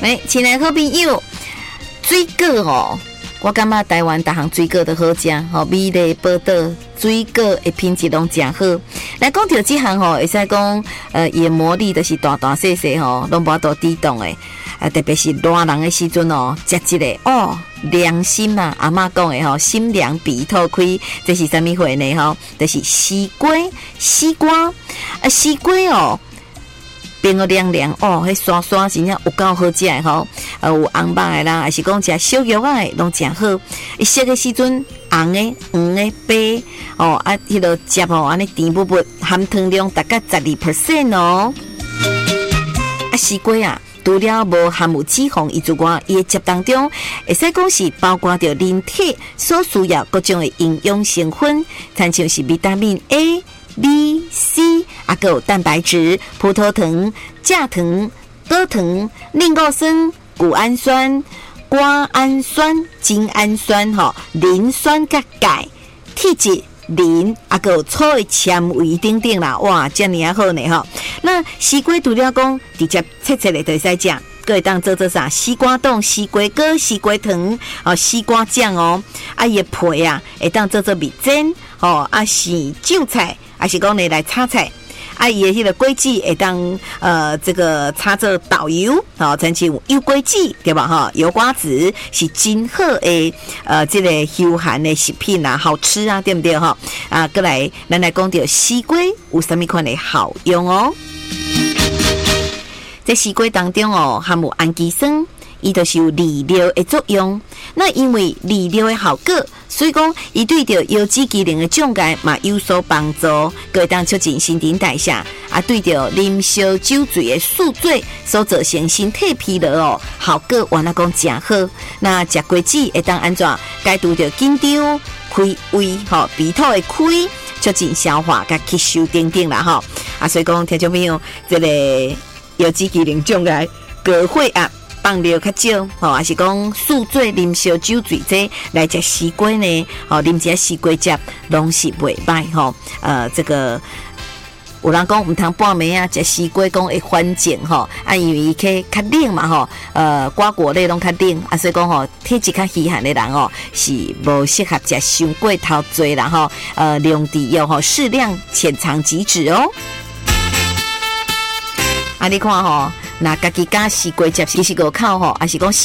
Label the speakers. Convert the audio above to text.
Speaker 1: 亲爱好朋友，水果哦，我感觉台湾大项水果都好食，美丽宝岛水果的品质拢真好。来讲到这项会使讲伊的魔力就是大大细细拢无多抵挡的。特别是热人的时阵食一个良心啊！阿嬷讲的心凉鼻透开，这是什么货呢？就是西瓜，西瓜变个凉凉迄刷刷真正有够好食的有红白的啦，还是讲食小肉仔的拢真好。伊熟的时阵红的、黄的、白迄个汁安尼甜不不，含糖量大概12% 西瓜啊！除了无含有脂肪以外，伊的汁当中会使讲是包括着人体所需要各种的营养成分，参像是维他命 A、B、C， 还有蛋白质、葡萄糖、蔗糖、果糖、另外酸、谷氨酸、瓜氨酸、精氨酸、磷酸甲钙、铁质。磷还有粗的纤维等等啦，哇，这么好呢那西瓜除了讲直接切切的就会使食，可会当做啥？西瓜冻、西瓜糕、西瓜糖、西瓜酱伊的皮啊，会当做米煎是酱菜，还是讲来炒菜。伊的迄个果子会当这个炒做豆油参像油果子对吧油瓜子是真好的这个休闲的食品啊，好吃啊，对不对过来咱来讲到西瓜有什么款的好用在西瓜当中含有氨基酸，伊就是有利尿的作用。那因为利尿的效果，所以讲伊对着腰肌机能的障碍嘛有所帮助，可以当促进新陈代谢对着啉烧酒醉的宿醉所造成身体疲劳效果原来讲真好。那食果子会当安怎解除着紧张、开胃鼻头的开，促进消化甲吸收等等啦所以讲听众朋友，这个腰肌机能障碍高血压放尿较少还是讲宿醉啉烧酒醉这来食西瓜呢啉一西瓜汁拢是袂歹这个有人讲唔通半暝食西瓜讲会缓解因为伊较冷嘛瓜果类拢较冷所以讲体质较虚寒的人是无适合食伤过头多啦量低要适量浅尝即止你看那家己加西瓜汁其实个口还是讲